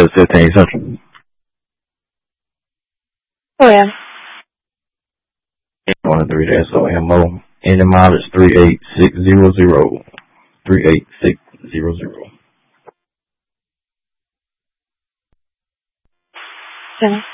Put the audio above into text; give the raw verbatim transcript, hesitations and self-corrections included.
seven fifteen Central. Oh, yeah. one three S O M O. And the mileage three eight six zero zero. three eight six zero zero. Jenna.